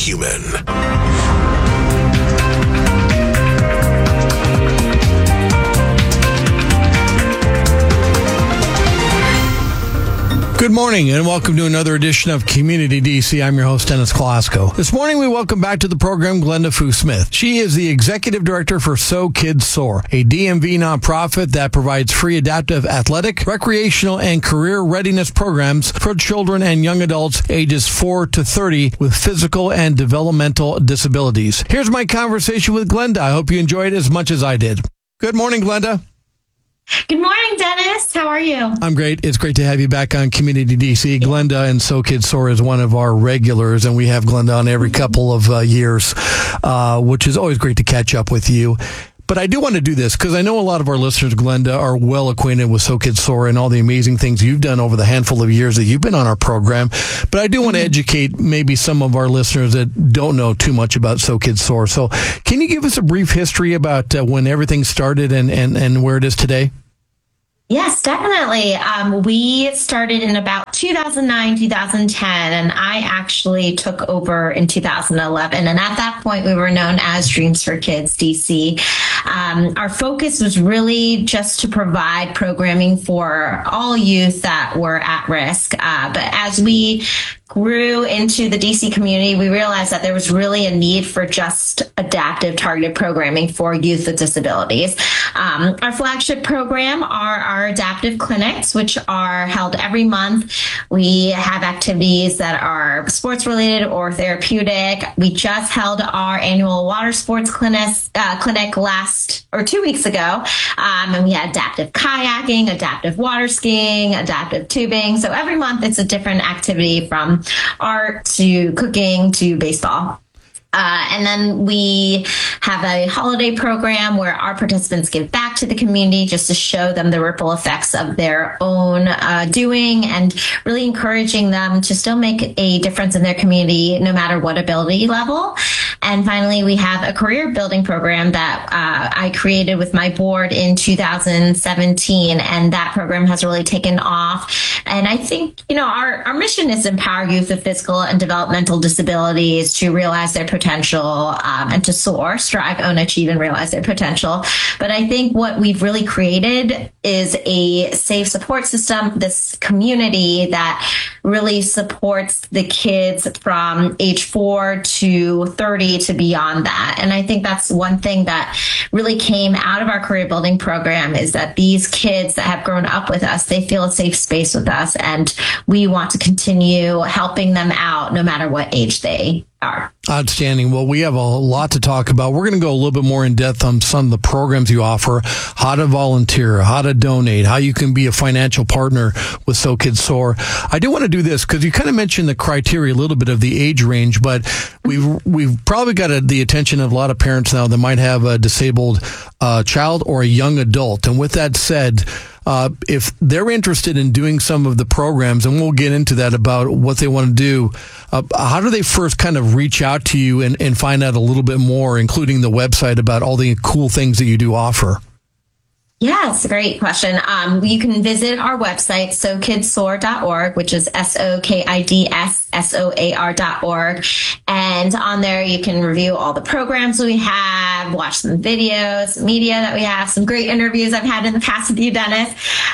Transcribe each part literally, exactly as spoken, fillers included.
human. Good morning and welcome to another edition of Community D C. I'm your host, Dennis Klasko. This morning we welcome back to the program Glenda Foo-Smith. She is the Executive Director for So Kids Soar, a D M V nonprofit that provides free adaptive athletic, recreational, and career readiness programs for children and young adults ages four to thirty with physical and developmental disabilities. Here's my conversation with Glenda. I hope you enjoyed it as much as I did. Good morning, Glenda. Good morning, Dennis. How are you? I'm great. It's great to have you back on Community D C. Glenda and So Kids Soar is one of our regulars, and we have Glenda on every couple of uh, years, uh, which is always great to catch up with you. But I do want to do this because I know a lot of our listeners, Glenda, are well acquainted with So Kids Soar and all the amazing things you've done over the handful of years that you've been on our program. But I do want to educate maybe some of our listeners that don't know too much about So Kids Soar. So can you give us a brief history about uh, when everything started and, and, and where it is today? Yes, definitely. Um, we started in about two thousand nine, two thousand ten, and I actually took over in two thousand eleven. And at that point, we were known as Dreams for Kids D C. Um, our focus was really just to provide programming for all youth that were at risk. Uh, but as we grew into the D C community, we realized that there was really a need for just adaptive targeted programming for youth with disabilities. Um, our flagship program are our adaptive clinics, which are held every month. We have activities that are sports related or therapeutic. We just held our annual water sports clinic, uh, clinic last or two weeks ago. Um, and we had adaptive kayaking, adaptive water skiing, adaptive tubing. So every month it's a different activity from art to cooking to baseball. Uh, and then we have a holiday program where our participants give back to the community just to show them the ripple effects of their own uh, doing and really encouraging them to still make a difference in their community no matter what ability level. And finally, we have a career building program that uh, I created with my board in two thousand seventeen, and that program has really taken off. And I think, you know, our, our mission is to empower youth with physical and developmental disabilities to realize their potential um, and to soar, strive, own, achieve, and realize their potential. But I think what we've really created is a safe support system, this community that really supports the kids from age four to thirty to beyond that. And I think that's one thing that really came out of our career building program is that these kids that have grown up with us, they feel a safe space with us. And we want to continue helping them out no matter what age they are. Outstanding. Well, we have a lot to talk about. We're going to go a little bit more in depth on some of the programs you offer, how to volunteer, how to donate, how you can be a financial partner with So Kids Soar. I do want to do this because you kind of mentioned the criteria a little bit of the age range, but we've we've probably got a, the attention of a lot of parents now that might have a disabled uh, child or a young adult. And with that said, Uh, if they're interested in doing some of the programs, and we'll get into that about what they want to do, uh, how do they first kind of reach out to you and, and find out a little bit more, including the website about all the cool things that you do offer? Yeah, it's a great question. Um, you can visit our website, so kids soar dot org, which is S O K I D S S O A R dot org. And on there, you can review all the programs we have, watch some videos, media that we have, some great interviews I've had in the past with you, Dennis.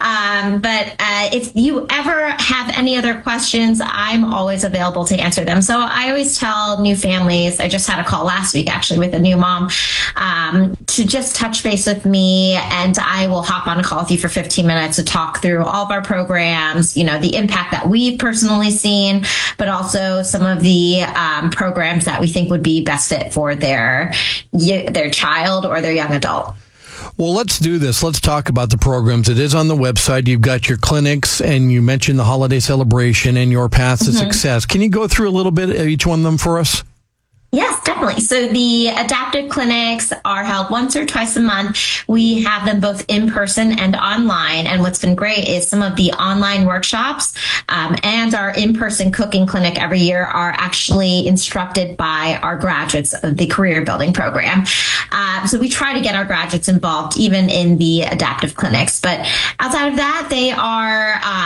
Um, but uh, if you ever have any other questions, I'm always available to answer them. So I always tell new families, I just had a call last week, actually, with a new mom, um, to just touch base with me, and I will hop on a call with you for fifteen minutes to talk through all of our programs, you know, the impact that we've personally seen, but also some of the um, programs that we think would be best fit for their their child or their young adult. Well, let's do this. Let's talk about the programs. It is on the website. You've got your clinics, and you mentioned the holiday celebration and your path to mm-hmm. success. Can you go through a little bit of each one of them for us? Yes, definitely. So the adaptive clinics are held once or twice a month. We have them both in person and online. And what's been great is some of the online workshops um, and our in-person cooking clinic every year are actually instructed by our graduates of the career building program. Um, so we try to get our graduates involved even in the adaptive clinics. But outside of that, they are um,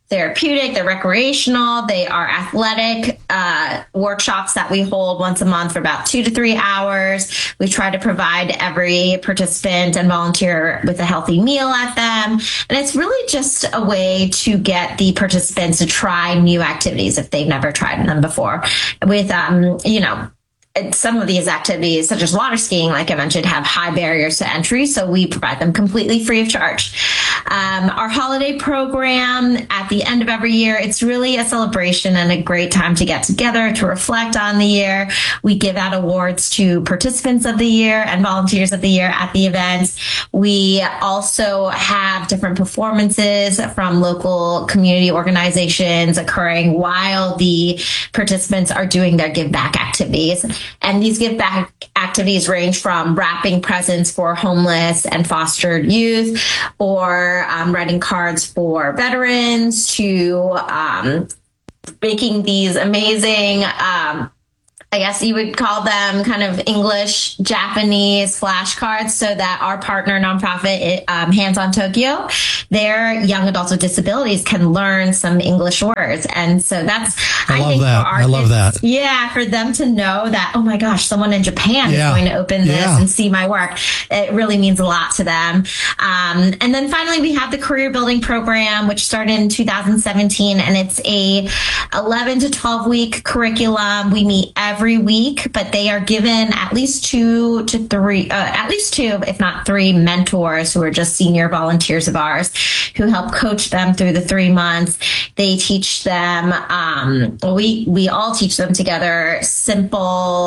therapeutic, they're recreational, they are athletic uh, workshops that we hold once a month for about two to three hours. We try to provide every participant and volunteer with a healthy meal at them. And it's really just a way to get the participants to try new activities if they've never tried them before. With, um, you know, some of these activities, such as water skiing, like I mentioned, have high barriers to entry, so we provide them completely free of charge. Um, our holiday program at the end of every year, it's really a celebration and a great time to get together to reflect on the year. We give out awards to participants of the year and volunteers of the year at the events. We also have different performances from local community organizations occurring while the participants are doing their give back activities. And these give back activities range from wrapping presents for homeless and fostered youth, or um, writing cards for veterans, to um, making these amazing, um, I guess you would call them kind of English, Japanese flashcards, so that our partner nonprofit, um, Hands on Tokyo, their young adults with disabilities can learn some English words. And so that's, I, I love think that. for our I love kids, that. Yeah, for them to know that, oh my gosh, someone in Japan Yeah. is going to open this Yeah. and see my work. It really means a lot to them. Um, and then finally, we have the career building program, which started in two thousand seventeen, and it's a eleven to twelve week curriculum. We meet every week, but they are given at least two to three, uh, at least two, if not three mentors who are just senior volunteers of ours who help coach them through the three months. They teach them, um, we, we all teach them together simple,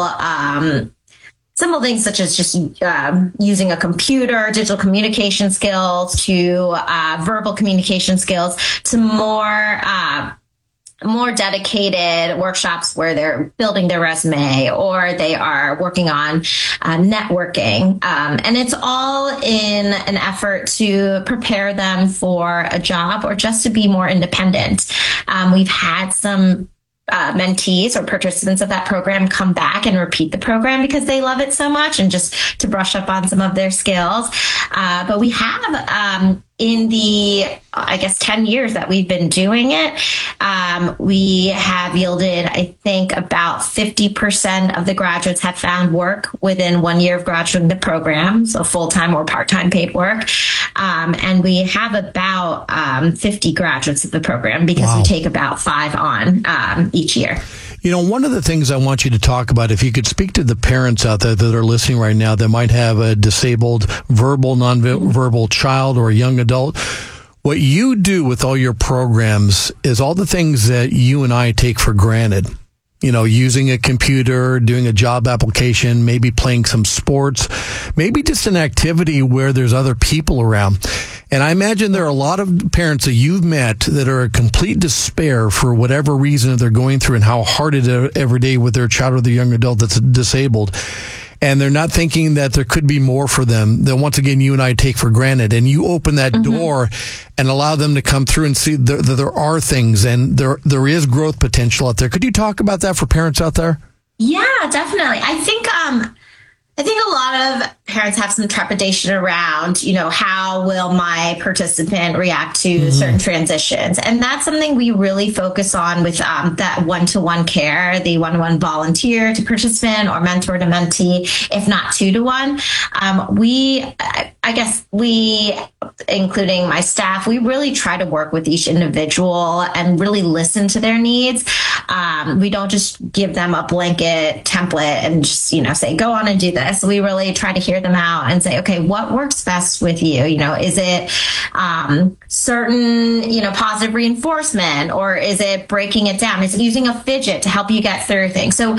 um, simple things such as just um, using a computer, digital communication skills, to uh, verbal communication skills, to more uh, more dedicated workshops where they're building their resume or they are working on uh, networking. Um, and it's all in an effort to prepare them for a job or just to be more independent. Um, we've had some Uh, mentees or participants of that program come back and repeat the program because they love it so much, and just to brush up on some of their skills. Uh, but we have, um, in the, I guess, ten years that we've been doing it, um, we have yielded, I think, about fifty percent of the graduates have found work within one year of graduating the program, so full-time or part-time paid work. Um, and we have about um, fifty graduates of the program because Wow. we take about five on um, each year. You know, one of the things I want you to talk about, if you could speak to the parents out there that are listening right now that might have a disabled verbal, nonverbal child or a young adult, what you do with all your programs is all the things that you and I take for granted. You know, using a computer, doing a job application, maybe playing some sports, maybe just an activity where there's other people around. And I imagine there are a lot of parents that you've met that are in complete despair for whatever reason that they're going through and how hard it is every day with their child or their young adult that's disabled. And they're not thinking that there could be more for them that, once again, you and I take for granted. And you open that mm-hmm. door and allow them to come through and see that there are things and there there is growth potential out there. Could you talk about that for parents out there? Yeah, definitely. I think um, I think a lot of parents have some trepidation around, you know, how will my participant react to mm-hmm. certain transitions? And that's something we really focus on with um, that one-to-one care, the one-to-one volunteer to participant or mentor to mentee, if not two-to-one. Um, we, I guess we, including my staff, we really try to work with each individual and really listen to their needs. Um, we don't just give them a blanket template and just, you know, say, go on and do this. We really try to hear them out and say, okay, what works best with you? You know, is it um, certain, you know, positive reinforcement, or is it breaking it down? Is it using a fidget to help you get through things? So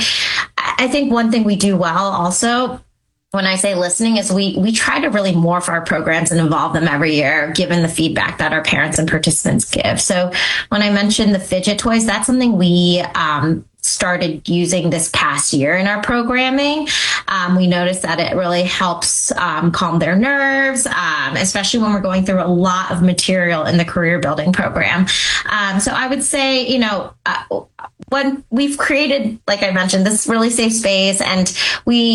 I think one thing we do well also, when I say listening, is we we try to really morph our programs and evolve them every year, given the feedback that our parents and participants give. So when I mentioned the fidget toys, that's something we um, started using this past year in our programming. Um, we noticed that it really helps um, calm their nerves, um, especially when we're going through a lot of material in the career building program. Um, so I would say, you know, uh, when we've created, like I mentioned, this really safe space, and we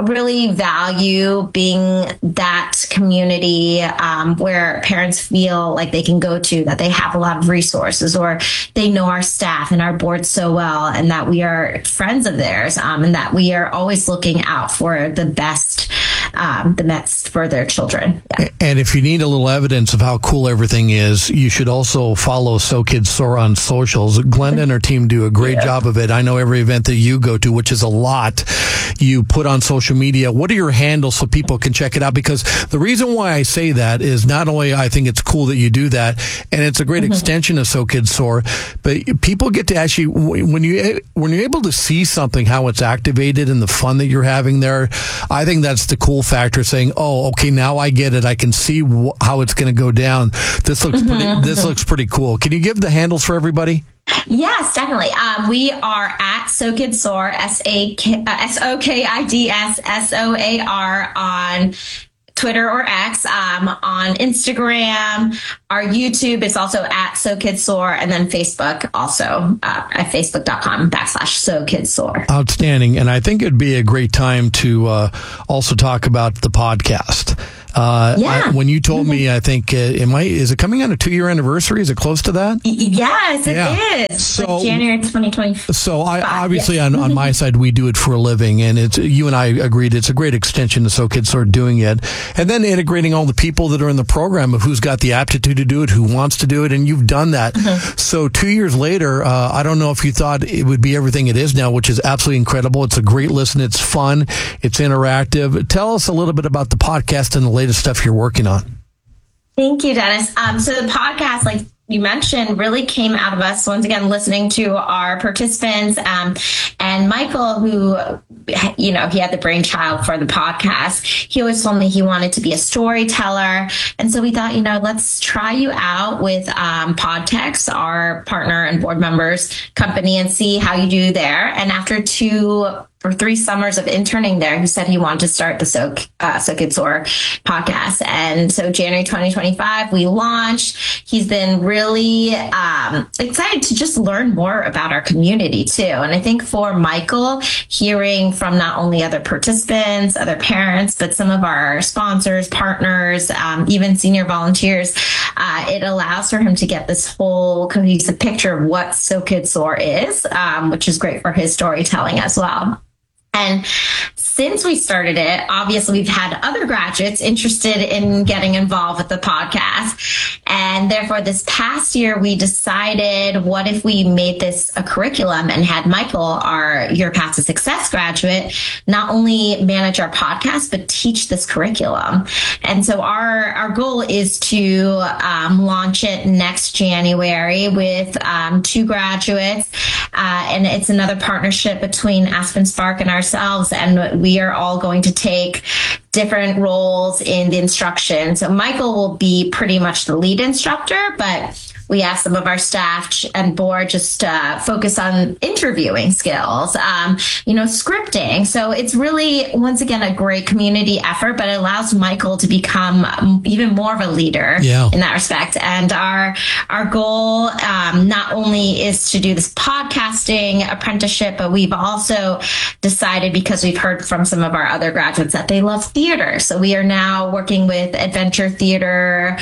really value being that community um, where parents feel like they can go to, that they have a lot of resources, or they know our staff and our board so well, and that we are friends of theirs, um, and that we are always looking out for the best, um, the best for their children. Yeah. And if you need a little evidence of how cool everything is, you should also follow So Kids Soar on socials. Glenda and her team do a great yeah. job of it. I know every event that you go to, which is a lot, you put on social media. What are your handles so people can check it out? Because the reason why I say that is not only I think it's cool that you do that, and it's a great mm-hmm. extension of So Kids Soar, but people get to actually, when you when you're able to see something, how it's activated and the fun that you're having there, I think that's the cool factor, saying, oh, okay, now I get it. I can see wh- how it's going to go down. This looks mm-hmm. pretty, this looks pretty cool. Can you give the handles for everybody? Yes, definitely. Um, we are at So Kids Soar, S A K, uh, S O K I D S S O A R on Twitter or X, um, on Instagram. Our YouTube is also at So Kids Soar, and then Facebook also uh, at facebook.com backslash So Kids Soar. Outstanding. And I think it'd be a great time to uh, also talk about the podcast. Uh, yeah. I, when you told mm-hmm. me, I think, uh, it might, is it coming on a two year anniversary? Is it close to that? Yes, it yeah. is. So, like January twenty twenty. So I, obviously yes. on, on my side, we do it for a living, and it's, you and I agreed it's a great extension to So Kids Start doing it. And then integrating all the people that are in the program of who's got the aptitude to do it, who wants to do it. And you've done that. Mm-hmm. So two years later, uh, I don't know if you thought it would be everything it is now, which is absolutely incredible. It's a great listen. It's fun. It's interactive. Tell us a little bit about the podcast and the latest stuff you're working on. Thank you, Dennis. Um, so the podcast, like you mentioned, really came out of us, once again, listening to our participants. Um, and Michael, who, you know, he had the brainchild for the podcast. He always told me he wanted to be a storyteller. And so we thought, you know, let's try you out with um, Podtext, our partner and board members company, and see how you do there. And after two or three summers of interning there, he said he wanted to start the So, uh, So Kids Soar podcast. And so January twenty twenty-five, we launched. He's been really um, excited to just learn more about our community too. And I think for Michael, hearing from not only other participants, other parents, but some of our sponsors, partners, um, even senior volunteers, uh, it allows for him to get this whole cohesive picture of what So Kids Soar is, um, which is great for his storytelling as well. And since we started it, obviously we've had other graduates interested in getting involved with the podcast. And therefore, this past year, we decided, what if we made this a curriculum and had Michael, our Your Path to Success graduate, not only manage our podcast, but teach this curriculum. And so our, our goal is to um, launch it next January with um, two graduates. Uh, and it's another partnership between Aspen Spark and ourselves. And we are all going to take different roles in the instruction. So Michael will be pretty much the lead instructor, but we asked some of our staff and board just uh, focus on interviewing skills, um, you know, scripting. So it's really, once again, a great community effort, but it allows Michael to become even more of a leader yeah. in that respect. And our our goal um, not only is to do this podcasting apprenticeship, but we've also decided, because we've heard from some of our other graduates, that they love theater. So we are now working with Adventure Theater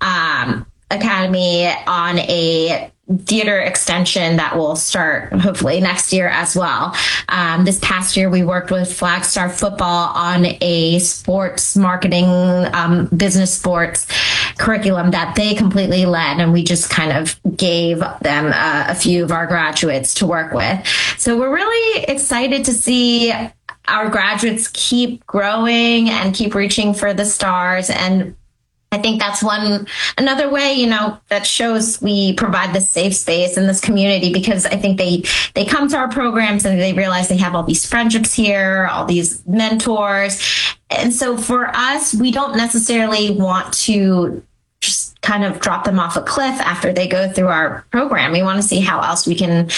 um, Academy on a theater extension that will start hopefully next year as well. Um, this past year, we worked with Flagstar Football on a sports marketing, um, business sports curriculum that they completely led, and we just kind of gave them uh, a few of our graduates to work with. So we're really excited to see our graduates keep growing and keep reaching for the stars. And I think that's one, another way, you know, that shows we provide this safe space in this community, because I think they, they come to our programs and they realize they have all these friendships here, all these mentors. And so for us, we don't necessarily want to just kind of drop them off a cliff after they go through our program. We want to see how else we can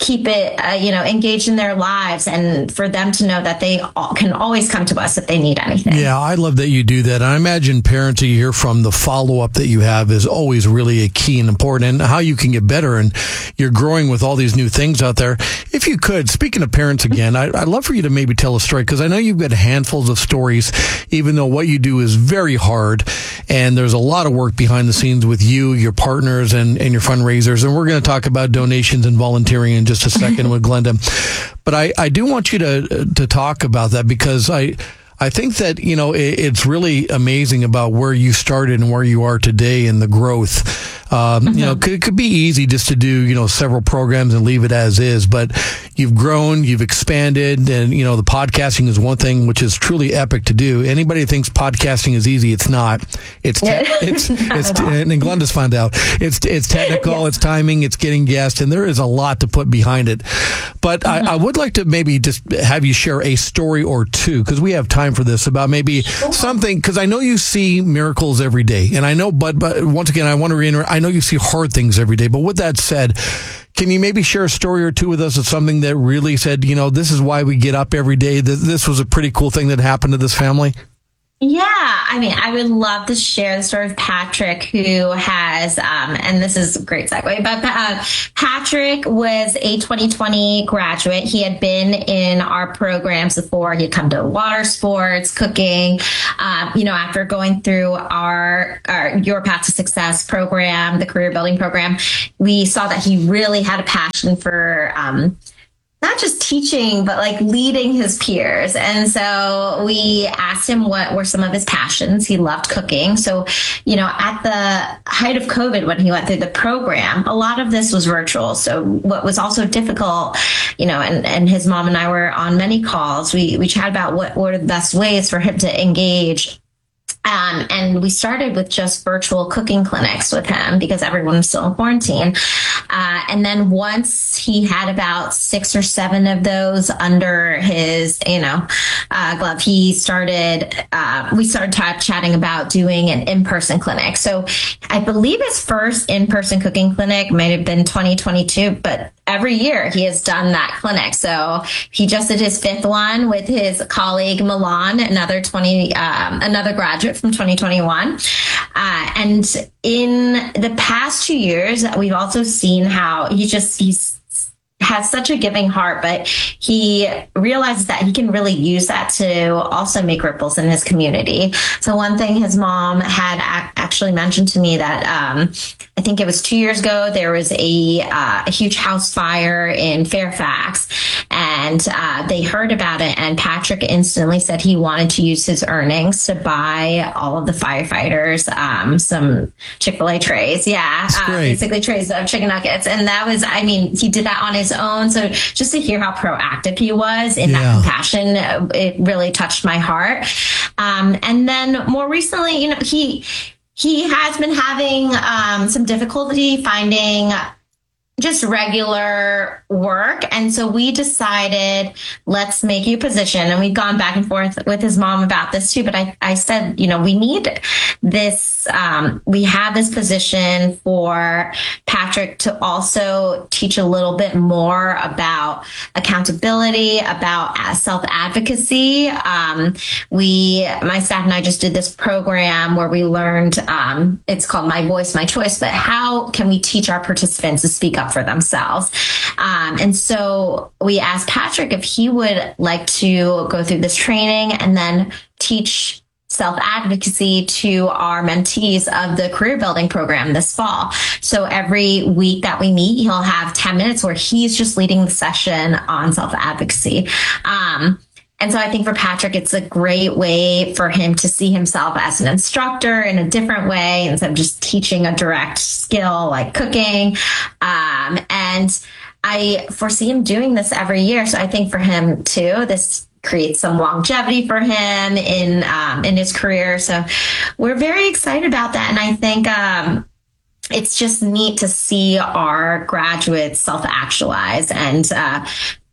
keep it, uh, you know, engaged in their lives, and for them to know that they all, can always come to us if they need anything. Yeah, I love that you do that. I imagine parents that you hear from, the follow-up that you have is always really a key and important, and how you can get better. And you're growing with all these new things out there. If you could, speaking of parents again, I, I'd love for you to maybe tell a story, because I know you've got handfuls of stories, even though what you do is very hard, and there's a lot of work behind the scenes with you, your partners, and, and your fundraisers. And we're going to talk about donations and volunteering in just a second with Glenda. But I, I do want you to to talk about that, because I I think that, you know, it, it's really amazing about where you started and where you are today and the growth. Um, mm-hmm. You know, it could, it could be easy just to do, you know, several programs and leave it as is, but you've grown, you've expanded, and, you know, the podcasting is one thing which is truly epic to do. Anybody who thinks podcasting is easy, it's not. It's, te- it's, it's, it's and Glenda's found out. It's, it's technical, yes. It's timing, it's getting guests, and there is a lot to put behind it. But mm-hmm. I, I would like to maybe just have you share a story or two, because we have time for this, about maybe sure. something, because I know you see miracles every day, and I know, but, but once again, I want to reiterate, I know you see hard things every day, but with that said, can you maybe share a story or two with us of something that really said, you know, this is why we get up every day, that this was a pretty cool thing that happened to this family? Yeah, I mean, I would love to share the story of Patrick, who has, um, and this is a great segue, but uh, Patrick was a twenty twenty graduate. He had been in our programs before. He had come to water sports, cooking. Um, you know, after going through our, our Your Path to Success program, the career building program, we saw that he really had a passion for um not just teaching, but like leading his peers. And so we asked him what were some of his passions. He loved cooking. So, you know, at the height of COVID, when he went through the program, a lot of this was virtual. So what was also difficult, you know, and, and his mom and I were on many calls. We, we chatted about what were the best ways for him to engage. Um, and we started with just virtual cooking clinics with him, because everyone was still in quarantine. Uh, and then once he had about six or seven of those under his, you know, uh, glove, he started, uh, we started t- chatting about doing an in-person clinic. So I believe his first in-person cooking clinic might have been twenty twenty-two, but every year he has done that clinic. So he just did his fifth one with his colleague Milan, another twenty, um, another graduate from twenty twenty-one. Uh, and in the past two years, we've also seen how he just, he's has such a giving heart, but he realizes that he can really use that to also make ripples in his community. So one thing his mom had ac- actually mentioned to me that um, I think it was two years ago, there was a, uh, a huge house fire in Fairfax, and uh, they heard about it, and Patrick instantly said he wanted to use his earnings to buy all of the firefighters um, some Chick-fil-A trays. Yeah, uh, basically trays of chicken nuggets. And that was, I mean, he did that on his own. So just to hear how proactive he was in yeah. that compassion, it really touched my heart. Um, and then more recently, you know, he he has been having um, some difficulty finding just regular work. And so we decided, let's make you a position. And we've gone back and forth with his mom about this too. But I, I said, you know, we need this, um, we have this position for Patrick to also teach a little bit more about accountability, about self-advocacy. Um, we, my staff and I just did this program where we learned, um, it's called My Voice, My Choice, but how can we teach our participants to speak up for themselves? Um, and so we asked Patrick if he would like to go through this training and then teach self-advocacy to our mentees of the career building program this fall. So every week that we meet, he'll have ten minutes where he's just leading the session on self-advocacy. Um, And so I think for Patrick, it's a great way for him to see himself as an instructor in a different way instead of just teaching a direct skill like cooking. Um, and I foresee him doing this every year. So I think for him too, this creates some longevity for him in um, in his career. So we're very excited about that. And I think um, it's just neat to see our graduates self-actualize and uh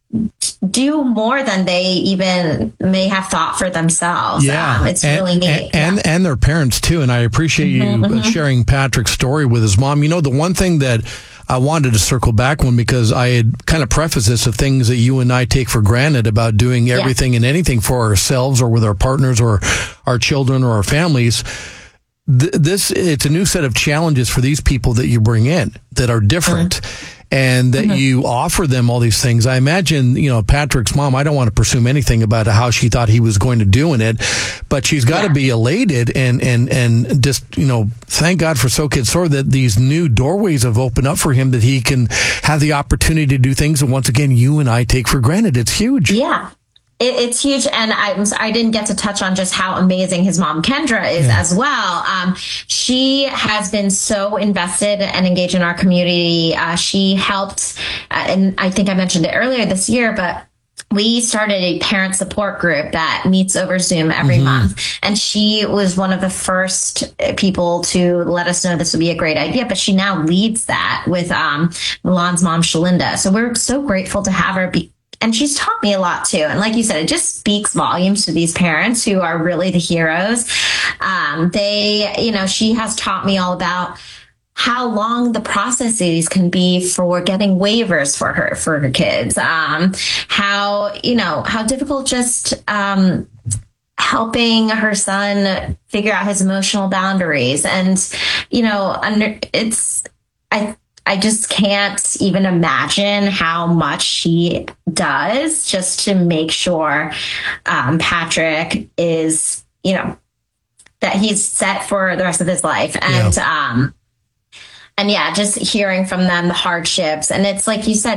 do more than they even may have thought for themselves. Yeah, um, it's and, really neat. And, and, yeah. and their parents too. And I appreciate you mm-hmm. sharing Patrick's story with his mom. You know, the one thing that I wanted to circle back one because I had kind of prefaced this of things that you and I take for granted about doing everything yeah. and anything for ourselves or with our partners or our children or our families. Th- this, it's a new set of challenges for these people that you bring in that are different. Mm-hmm. And that mm-hmm. you offer them all these things. I imagine, you know, Patrick's mom, I don't want to presume anything about how she thought he was going to do in it, but she's got yeah. to be elated and, and, and just, you know, thank God for So Kid Soar that these new doorways have opened up for him, that he can have the opportunity to do things that once again, you and I take for granted. It's huge. Yeah. It, it's huge. And I was, I didn't get to touch on just how amazing his mom, Kendra, is yeah. as well. Um, she has been so invested and engaged in our community. Uh, she helped, uh, and I think I mentioned it earlier this year, but we started a parent support group that meets over Zoom every mm-hmm. month. And she was one of the first people to let us know this would be a great idea. But she now leads that with um, Milan's mom, Shalinda. So we're so grateful to have her be. And she's taught me a lot too. And like you said, it just speaks volumes to these parents who are really the heroes. Um, they, you know, she has taught me all about how long the processes can be for getting waivers for her, for her kids. Um, how, you know, how difficult just, um, helping her son figure out his emotional boundaries. And, you know, under, it's, I, I just can't even imagine how much she does just to make sure um, Patrick is, you know, that he's set for the rest of his life. And, yeah. um, and yeah, just hearing from them the hardships. And it's like you said,